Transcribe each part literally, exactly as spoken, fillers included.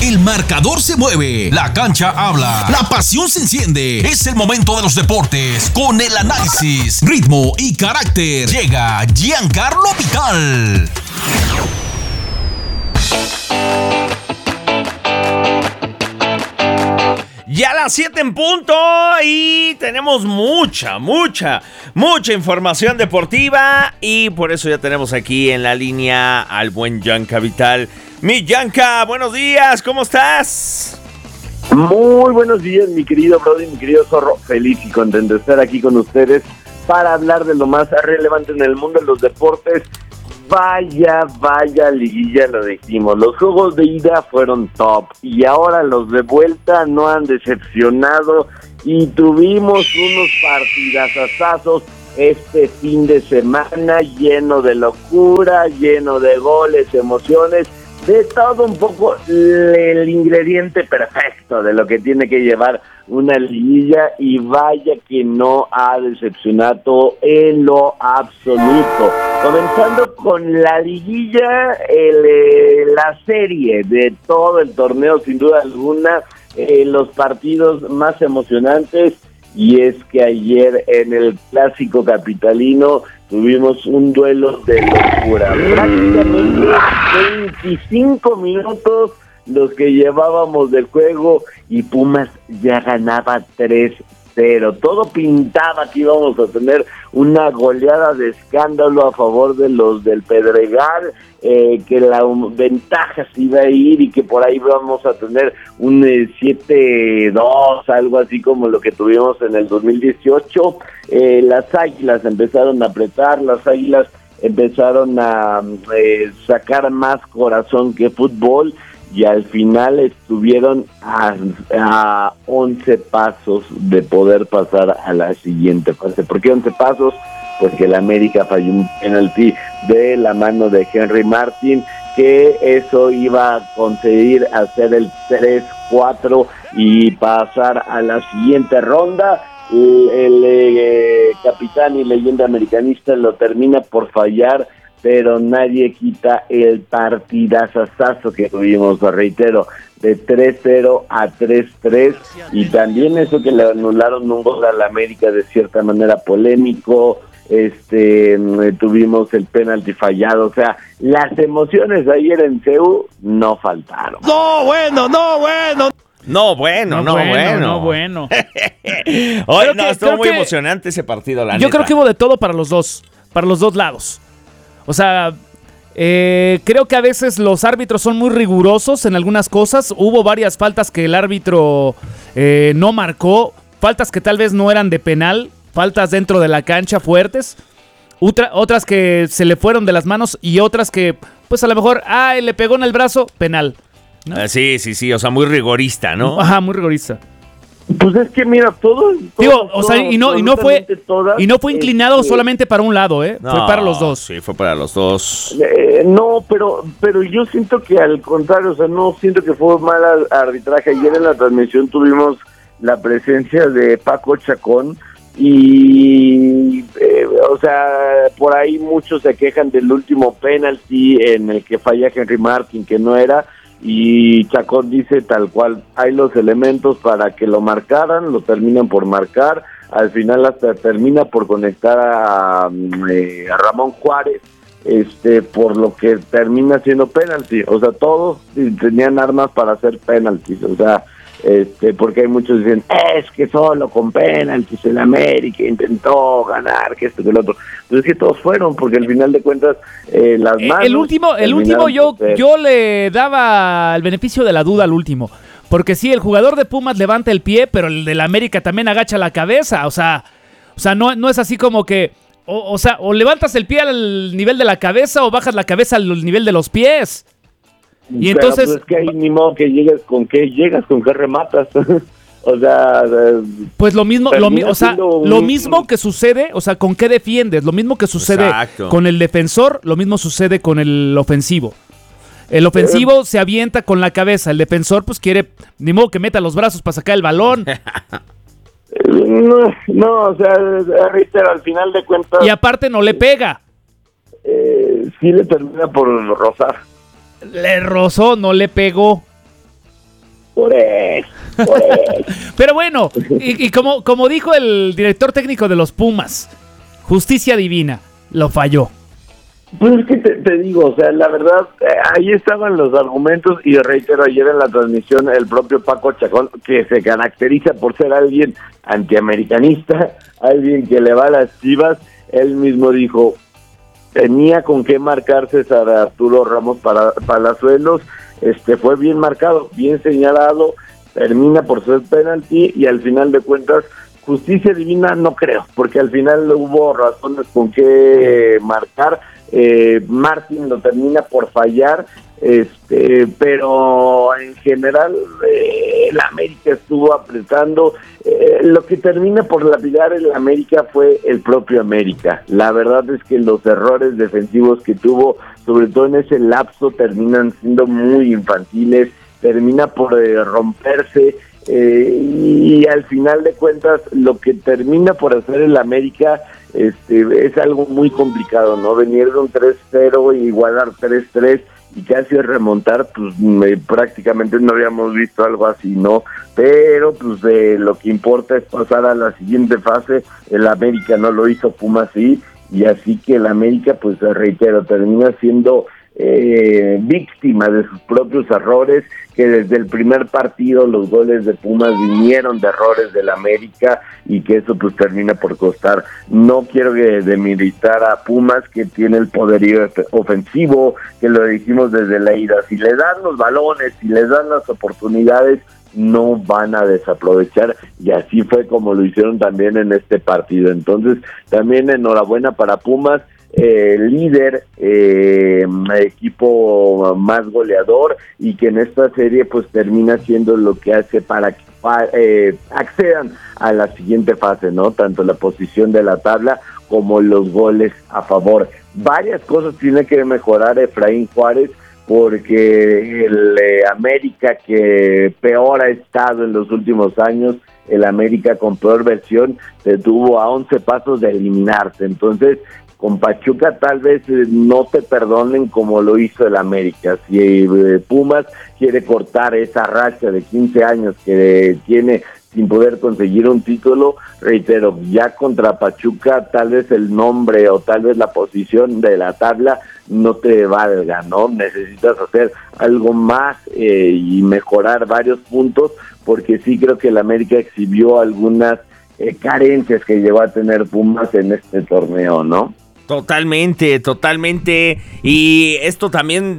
El marcador se mueve, la cancha habla, la pasión se enciende. Es el momento de los deportes con el análisis, ritmo y carácter. Llega Giancarlo Vital. Ya a las siete en punto y tenemos mucha, mucha, mucha información deportiva y por eso ya tenemos aquí en la línea al buen Gianca Vital. Mi Gianca, buenos días, ¿cómo estás? Muy buenos días, mi querido Brody, mi querido Zorro. Feliz y contento de estar aquí con ustedes para hablar de lo más relevante en el mundo de los deportes. Vaya, vaya liguilla, lo dijimos. Los juegos de ida fueron top y ahora los de vuelta no han decepcionado y tuvimos unos partidazazazos este fin de semana lleno de locura, lleno de goles, emociones, de todo un poco el ingrediente perfecto de lo que tiene que llevar una liguilla y vaya que no ha decepcionado en lo absoluto. Comenzando con la liguilla, el, eh, la serie de todo el torneo, sin duda alguna, eh, los partidos más emocionantes, y es que ayer en el Clásico Capitalino tuvimos un duelo de locura. Prácticamente veinticinco minutos los que llevábamos del juego y Pumas ya ganaba tres cero. Todo pintaba que íbamos a tener una goleada de escándalo a favor de los del Pedregal, eh, que la um, ventaja se iba a ir y que por ahí vamos a tener un eh, siete dos, algo así como lo que tuvimos en el dos mil dieciocho. Eh, las Águilas empezaron a apretar, las Águilas empezaron a eh, sacar más corazón que fútbol, y al final estuvieron a, a once pasos de poder pasar a la siguiente fase. ¿Por qué once pasos? Porque el América falló un penalti de la mano de Henry Martin, que eso iba a conseguir hacer el tres cuatro y pasar a la siguiente ronda. El, el eh, capitán y leyenda americanista lo termina por fallar, pero nadie quita el partidazazazo que tuvimos, reitero, de tres cero a tres tres, y también eso que le anularon un gol a la América de cierta manera polémico. Este, tuvimos el penalti fallado, o sea, las emociones ayer en C E U no faltaron. No, bueno, no, bueno. No, bueno, no, no bueno. bueno. No, bueno. Hoy no, que, estuvo muy que, emocionante ese partido, la Yo neta. creo que hubo de todo para los dos, para los dos lados. O sea, eh, creo que a veces los árbitros son muy rigurosos en algunas cosas. Hubo varias faltas que el árbitro eh, no marcó, faltas que tal vez no eran de penal, faltas dentro de la cancha fuertes, Otra, otras que se le fueron de las manos y otras que, pues a lo mejor, ay, le pegó en el brazo, penal, ¿no? Ah, sí, sí, sí, o sea, muy rigorista, ¿no? Ajá, muy rigorista. Pues es que mira, todo, todo Digo, o sea, y no, y no fue todas, y no fue inclinado este, solamente para un lado, ¿eh? No, fue para los dos. Sí, fue para los dos. Eh, no, pero pero yo siento que al contrario, o sea, no siento que fue mal arbitraje. Ayer en la transmisión tuvimos la presencia de Paco Chacón y, eh, o sea, por ahí muchos se quejan del último penalti en el que falla Henry Martin, que no era. Y Chacón dice tal cual, hay los elementos para que lo marcaran, lo terminan por marcar, al final hasta termina por conectar a, eh, a Ramón Juárez, este, por lo que termina siendo penalti. O sea, todos tenían armas para hacer penaltis, o sea, este, porque hay muchos que dicen, es que solo con penaltis el América intentó ganar, que esto, que el otro. Entonces es que todos fueron, porque al final de cuentas eh, las manos... El último, el último yo, yo le daba el beneficio de la duda al último, porque sí, el jugador de Pumas levanta el pie, pero el del América también agacha la cabeza, o sea, o sea no, no es así como que, o, o sea, o levantas el pie al nivel de la cabeza o bajas la cabeza al nivel de los pies. Y pero entonces pues es que hay ni modo que llegues con qué llegas, con qué rematas. O sea, pues lo mismo, lo, o sea, un... lo mismo que sucede, o sea, con qué defiendes, lo mismo que sucede Exacto. con el defensor, lo mismo sucede con el ofensivo. El ofensivo eh... se avienta con la cabeza, el defensor pues quiere, ni modo que meta los brazos para sacar el balón. No, no, o sea, Ritter, al final de cuentas... Y aparte no le pega. Eh, sí le termina por rozar. Le rozó, no le pegó. Por eso, por eso. Pero bueno, y, y como, como dijo el director técnico de los Pumas, justicia divina, lo falló. Pues es que te, te digo, o sea, la verdad, eh, ahí estaban los argumentos y reitero, ayer en la transmisión el propio Paco Chacón, que se caracteriza por ser alguien antiamericanista, alguien que le va a las Chivas, él mismo dijo, tenía con qué marcar César Arturo Ramos para Palazuelos, este fue bien marcado, bien señalado, termina por ser penalti y al final de cuentas, justicia divina no creo, porque al final hubo razones con qué marcar. Eh, Martín lo termina por fallar, este, pero en general eh, el América estuvo apretando. Eh, lo que termina por lapidar el América fue el propio América. La verdad es que los errores defensivos que tuvo, sobre todo en ese lapso, terminan siendo muy infantiles, termina por eh, romperse. Eh, y al final de cuentas lo que termina por hacer el América este, es algo muy complicado, ¿no? Venir de un tres cero y igualar tres tres y casi remontar, pues me, prácticamente no habíamos visto algo así, ¿no? Pero pues eh, lo que importa es pasar a la siguiente fase. El América no lo hizo, Pumas sí, y así que el América, pues reitero, termina siendo eh, víctima de sus propios errores, que desde el primer partido los goles de Pumas vinieron de errores del América y que eso pues termina por costar. No quiero que demeritar a Pumas, que tiene el poderío ofensivo, que lo dijimos desde la ida, si les dan los balones, si les dan las oportunidades, no van a desaprovechar, y así fue como lo hicieron también en este partido. Entonces también enhorabuena para Pumas, eh, líder, eh, equipo más goleador, y que en esta serie pues termina siendo lo que hace para que eh, accedan a la siguiente fase, ¿no? Tanto la posición de la tabla como los goles a favor. Varias cosas tiene que mejorar Efraín Juárez, porque el eh, América que peor ha estado en los últimos años, el América con peor versión, se tuvo a once pasos de eliminarse. Entonces, con Pachuca tal vez eh, no te perdonen como lo hizo el América. Si eh, Pumas quiere cortar esa racha de quince años que eh, tiene sin poder conseguir un título, reitero, ya contra Pachuca tal vez el nombre o tal vez la posición de la tabla no te valga, ¿no? Necesitas hacer algo más eh, y mejorar varios puntos, porque sí creo que el América exhibió algunas eh, carencias que llegó a tener Pumas en este torneo, ¿no? Totalmente, totalmente. Y esto también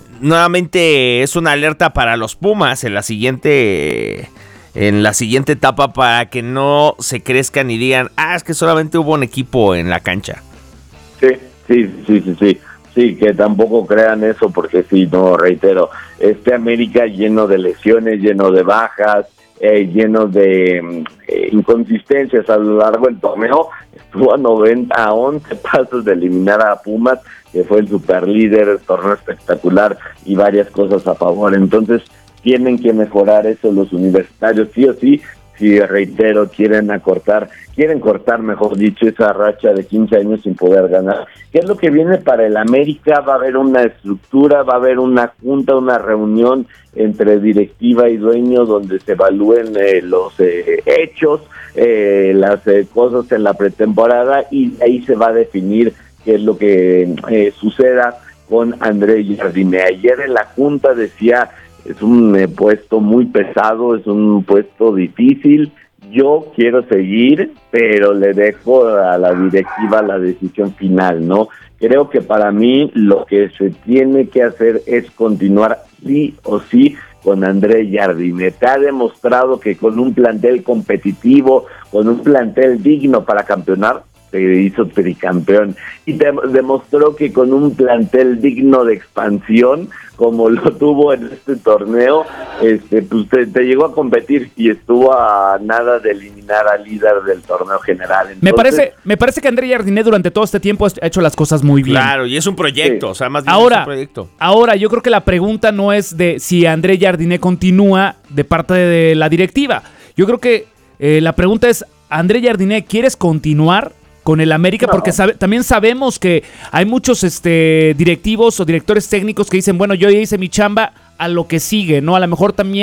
nuevamente es una alerta para los Pumas en la siguiente... en la siguiente etapa, para que no se crezcan y digan, ah, es que solamente hubo un equipo en la cancha. Sí, sí, sí, sí, sí, sí, que tampoco crean eso, porque sí, no, reitero, este América lleno de lesiones, lleno de bajas, eh, lleno de eh, inconsistencias a lo largo del torneo, estuvo a noventa, a once pasos de eliminar a Pumas, que fue el superlíder, el torneo espectacular y varias cosas a favor. Entonces, tienen que mejorar eso los universitarios, sí o sí, si reitero, quieren acortar, quieren cortar, mejor dicho, esa racha de quince años sin poder ganar. ¿Qué es lo que viene para el América? Va a haber una estructura, va a haber una junta, una reunión entre directiva y dueño donde se evalúen eh, los eh, hechos, eh, las eh, cosas en la pretemporada, y ahí se va a definir qué es lo que eh, suceda con André Jardine. Ayer en la junta decía, es un eh, puesto muy pesado, es un puesto difícil, yo quiero seguir, pero le dejo a la directiva la decisión final, ¿no? Creo que para mí lo que se tiene que hacer es continuar sí o sí con André Jardine. Te ha demostrado que con un plantel competitivo, con un plantel digno para campeonar, se hizo tricampeón, y te demostró que con un plantel digno de expansión, como lo tuvo en este torneo, este pues te, te llegó a competir y estuvo a nada de eliminar al líder del torneo general. Entonces, me parece me parece que André Jardine durante todo este tiempo ha hecho las cosas muy bien. Claro, y es un proyecto, sí. O sea, más bien ahora, es un proyecto. Ahora, yo creo que la pregunta no es de si André Jardine continúa de parte de la directiva. Yo creo que eh, la pregunta es, ¿André Jardine, quieres continuar con el América? No. Porque sabe, también sabemos que hay muchos este, directivos o directores técnicos que dicen, bueno, yo ya hice mi chamba, a lo que sigue, ¿no? A lo mejor también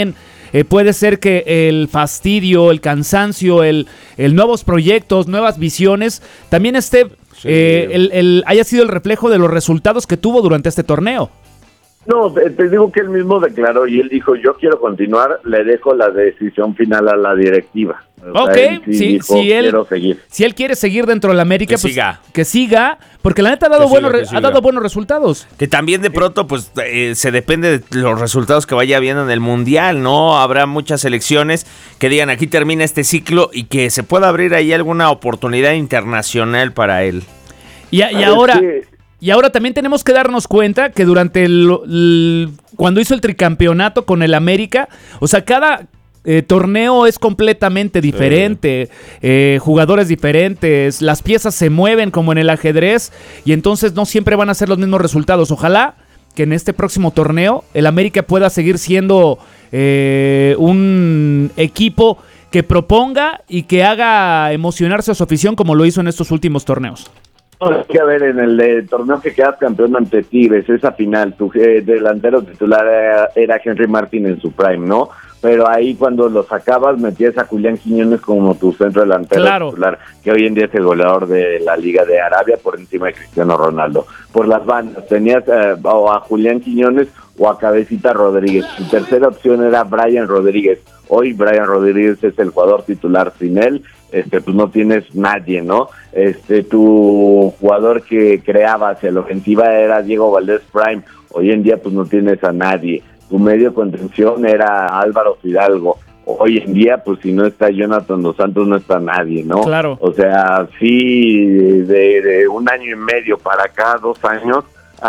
eh, puede ser que el fastidio, el cansancio, el, el nuevos proyectos, nuevas visiones, también esté, sí. eh, el, el, haya sido el reflejo de los resultados que tuvo durante este torneo. No, te, te digo que él mismo declaró y él dijo, yo quiero continuar, le dejo la decisión final a la directiva. O ok, sea, él sí sí, dijo, si, él, quiero seguir. si él quiere seguir dentro de la América, que pues siga. que siga, porque la neta ha dado, que buenos, siga, re, ha dado buenos resultados. Que también de pronto pues eh, se depende de los resultados que vaya viendo en el Mundial, ¿no? Habrá muchas selecciones que digan aquí termina este ciclo y que se pueda abrir ahí alguna oportunidad internacional para él. Y, y ahora... Y ahora también tenemos que darnos cuenta que durante el, el cuando hizo el tricampeonato con el América, o sea, cada eh, torneo es completamente diferente, sí. eh, jugadores diferentes, las piezas se mueven como en el ajedrez y entonces no siempre van a ser los mismos resultados. Ojalá que en este próximo torneo el América pueda seguir siendo eh, un equipo que proponga y que haga emocionarse a su afición como lo hizo en estos últimos torneos. No, es que a ver, en el eh, torneo que quedas campeón ante Tigres, esa final, tu eh, delantero titular era, era Henry Martin en su prime, ¿no? Pero ahí cuando lo sacabas metías a Julián Quiñones como tu centro delantero claro. titular, que hoy en día es el goleador de la Liga de Arabia por encima de Cristiano Ronaldo. Por las bandas tenías eh, o a Julián Quiñones o a Cabecita Rodríguez. Tu tercera opción era Brian Rodríguez. Hoy Brian Rodríguez es el jugador titular, sin él este pues no tienes nadie, ¿no? Este tu jugador que creaba hacia la ofensiva era Diego Valdés Prime, hoy en día pues no tienes a nadie. Tu medio contención era Álvaro Fidalgo, hoy en día pues si no está Jonathan Dos Santos no está nadie, ¿no? Claro. O sea, sí, de, de un año y medio para acá, dos años,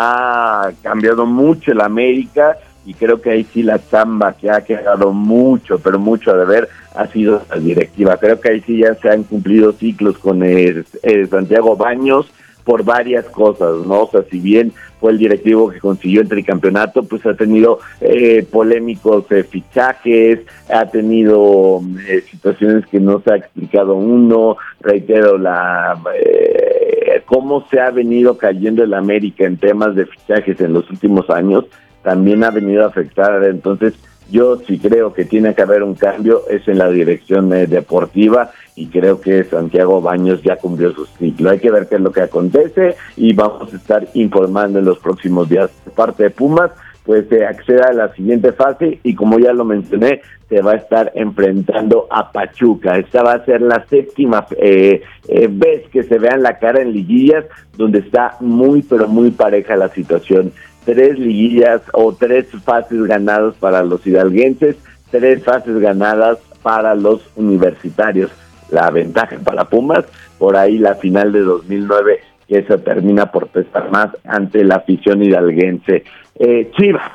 ha cambiado mucho el América. Y creo que ahí sí la chamba que ha quedado mucho, pero mucho a deber, ha sido la directiva. Creo que ahí sí ya se han cumplido ciclos con el, el Santiago Baños por varias cosas, ¿no? O sea, si bien fue el directivo que consiguió el tricampeonato, pues ha tenido eh, polémicos eh, fichajes, ha tenido eh, situaciones que no se ha explicado uno, reitero, la... Eh, cómo se ha venido cayendo el América en temas de fichajes en los últimos años, también ha venido a afectar. Entonces yo sí creo que tiene que haber un cambio, es en la dirección eh, deportiva, y creo que Santiago Baños ya cumplió su ciclo. Hay que ver qué es lo que acontece y vamos a estar informando en los próximos días. Por parte de Pumas, pues se eh, acceda a la siguiente fase y como ya lo mencioné, se va a estar enfrentando a Pachuca. Esta va a ser la séptima eh, eh, vez que se vean la cara en liguillas, donde está muy pero muy pareja la situación. Tres liguillas o tres fases ganadas para los hidalguenses, tres fases ganadas para los universitarios. La ventaja para Pumas, por ahí la final de dos mil nueve, que se termina por pesar más ante la afición hidalguense. Eh, Chivas,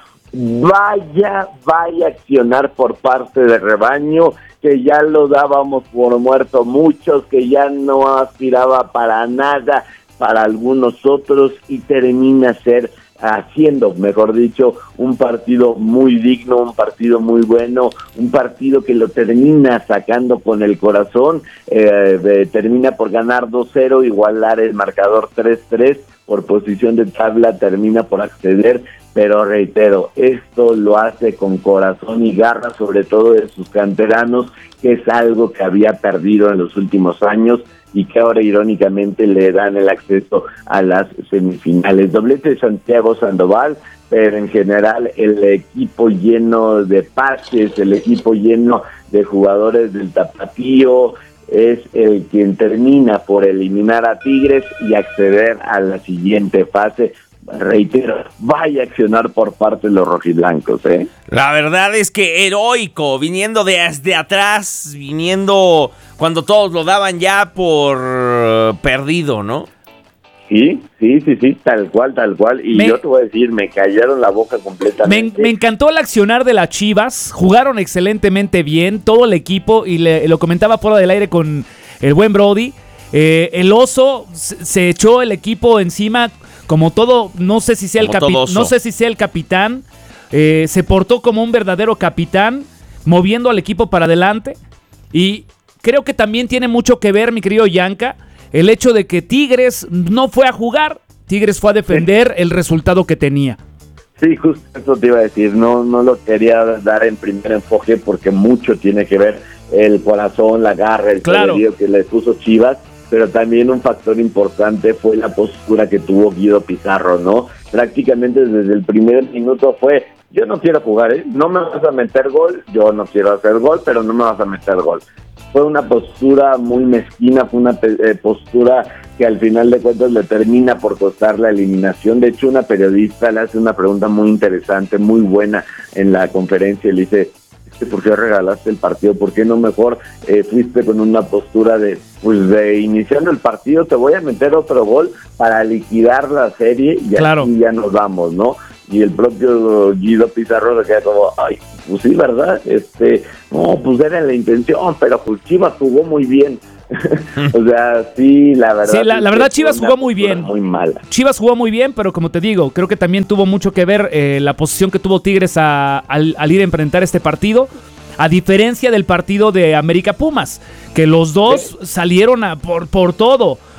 vaya, vaya accionar por parte del rebaño, que ya lo dábamos por muerto muchos, que ya no aspiraba para nada para algunos otros y termina ser haciendo, mejor dicho, un partido muy digno, un partido muy bueno, un partido que lo termina sacando con el corazón, eh, eh, termina por ganar dos cero, igualar el marcador tres tres, por posición de tabla termina por acceder, pero reitero, esto lo hace con corazón y garra, sobre todo de sus canteranos, que es algo que había perdido en los últimos años, y que ahora irónicamente le dan el acceso a las semifinales. Doblete de Santiago Sandoval, pero en general el equipo lleno de pases, el equipo lleno de jugadores del Tapatío, es el quien termina por eliminar a Tigres y acceder a la siguiente fase. Reitero, vaya a accionar por parte de los rojiblancos, ¿eh? La verdad es que heroico, viniendo desde atrás, viniendo cuando todos lo daban ya por perdido, ¿no? Sí, sí, sí, sí, tal cual, tal cual. Y me, yo te voy a decir, me callaron la boca completamente. Me, me encantó el accionar de las Chivas, jugaron excelentemente bien, todo el equipo, y le, lo comentaba fuera del aire con el buen Brody. Eh, el oso se, se echó el equipo encima. Como todo, no sé si sea el capitán, no sé si sea el capitán, eh, se portó como un verdadero capitán, moviendo al equipo para adelante. Y creo que también tiene mucho que ver, mi querido Yanka, el hecho de que Tigres no fue a jugar, Tigres fue a defender el resultado que tenía. Sí, justo eso te iba a decir, no, no lo quería dar en primer enfoque porque mucho tiene que ver el corazón, la garra, el claro. poderío que le puso Chivas, pero también un factor importante fue la postura que tuvo Guido Pizarro, ¿no? Prácticamente desde el primer minuto fue, yo no quiero jugar, ¿eh? No me vas a meter gol, yo no quiero hacer gol, pero no me vas a meter gol. Fue una postura muy mezquina, fue una eh, postura que al final de cuentas le termina por costar la eliminación. De hecho, una periodista le hace una pregunta muy interesante, muy buena en la conferencia y le dice, ¿por qué regalaste el partido? ¿Por qué no mejor eh, fuiste con una postura de, pues de iniciando el partido te voy a meter otro gol para liquidar la serie y claro. así ya nos vamos, ¿no? Y el propio Guido Pizarro se queda como, ay, pues sí, ¿verdad? Este, no, pues era la intención, pero pues Chivas jugó muy bien. O sea, sí, la verdad. Sí, la, la verdad Chivas jugó muy bien. Muy mala. Chivas jugó muy bien, pero como te digo, creo que también tuvo mucho que ver eh, la posición que tuvo Tigres a, al, al ir a enfrentar este partido. A diferencia del partido de América Pumas, que los dos sí. salieron a, por, por todo.